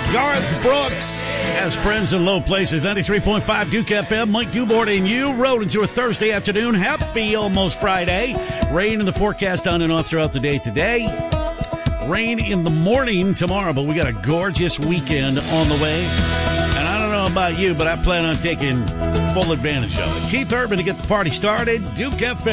Garth Brooks has friends in low places. 93.5 Duke FM. Mike Dubort and you rode into a Thursday afternoon. Happy almost Friday. Rain in the forecast on and off throughout the day today. Rain in the morning tomorrow, but we got a gorgeous weekend on the way. And I don't know about you, but I plan on taking full advantage of it. Keith Urban to get the party started. Duke FM.